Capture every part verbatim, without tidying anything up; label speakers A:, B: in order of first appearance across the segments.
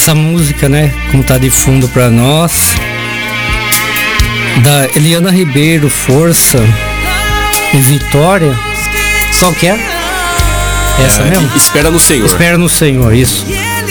A: Essa música, né, como tá de fundo para nós, da Eliana Ribeiro, Força e Vitória. Qual que é? Essa é, mesmo?
B: Espera no Senhor.
A: Espera no Senhor, isso.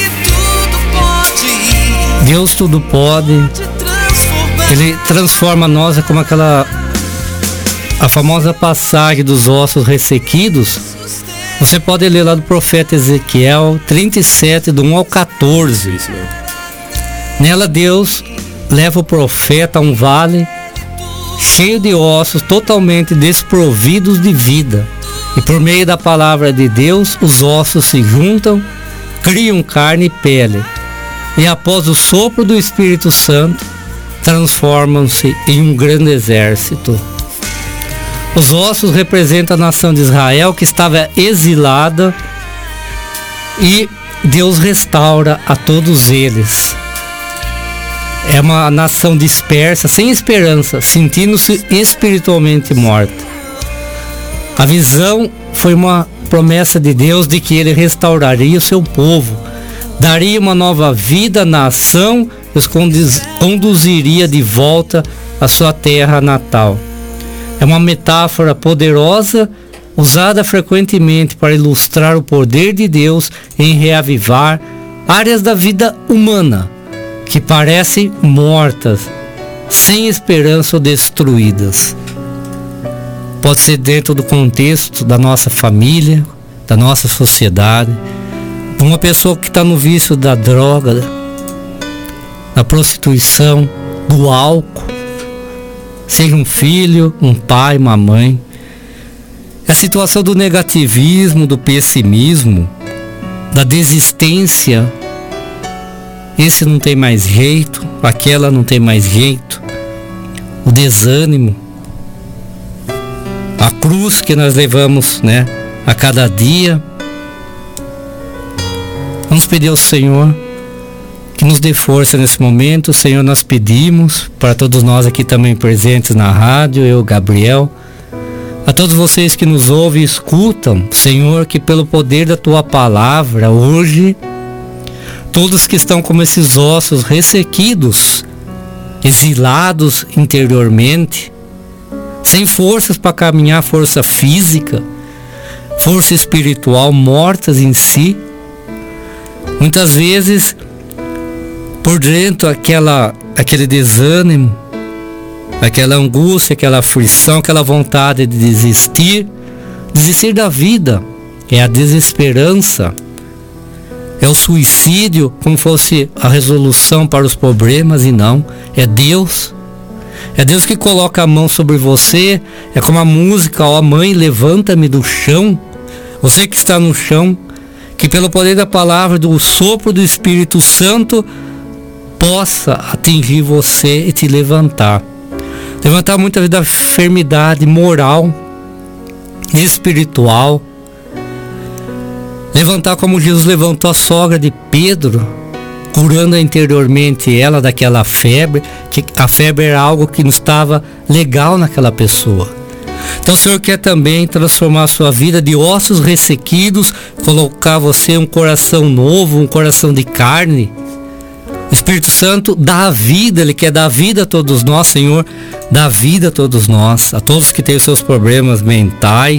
A: Deus tudo pode. Ele transforma nós, é como aquela a famosa passagem dos ossos ressequidos. Você pode ler lá do profeta Ezequiel trinta e sete, do um ao quatorze.
B: Isso mesmo.
A: Nela Deus leva o profeta a um vale cheio de ossos, totalmente desprovidos de vida. E por meio da palavra de Deus, os ossos se juntam, criam carne e pele. E após o sopro do Espírito Santo, transformam-se em um grande exército. Os ossos representam a nação de Israel, que estava exilada, e Deus restaura a todos eles. É uma nação dispersa, sem esperança, sentindo-se espiritualmente morta. A visão foi uma promessa de Deus de que Ele restauraria o seu povo, daria uma nova vida à nação e os conduziria de volta à sua terra natal. É uma metáfora poderosa, usada frequentemente para ilustrar o poder de Deus em reavivar áreas da vida humana que parecem mortas, sem esperança ou destruídas. Pode ser dentro do contexto da nossa família, da nossa sociedade, uma pessoa que está no vício da droga, da prostituição, do álcool, seja um filho, um pai, uma mãe. A situação do negativismo, do pessimismo, da desistência. Esse não tem mais jeito, aquela não tem mais jeito. O desânimo. A cruz que nós levamos, né, a cada dia. Vamos pedir ao Senhor que nos dê força nesse momento. Senhor, nós pedimos para todos nós aqui também presentes na rádio, eu, Gabriel, a todos vocês que nos ouvem e escutam, Senhor, que pelo poder da Tua palavra, hoje, todos que estão como esses ossos ressequidos, exilados interiormente, sem forças para caminhar, força física, força espiritual, mortas em si, muitas vezes por dentro aquela, aquele desânimo, aquela angústia, aquela aflição, aquela vontade de desistir, desistir da vida, é a desesperança, é o suicídio como fosse a resolução para os problemas, e não, é Deus. É Deus que coloca a mão sobre você, é como a música, ó Mãe, levanta-me do chão, você que está no chão, que pelo poder da palavra, do sopro do Espírito Santo, possa atingir você e te levantar. Levantar muita da enfermidade moral, espiritual. Levantar como Jesus levantou a sogra de Pedro, curando interiormente ela daquela febre, que a febre era algo que não estava legal naquela pessoa. Então o Senhor quer também transformar a sua vida de ossos ressequidos, colocar você um coração novo, um coração de carne. O Espírito Santo dá a vida, Ele quer dar vida a todos nós, Senhor, dá vida a todos nós, a todos que têm os seus problemas mentais,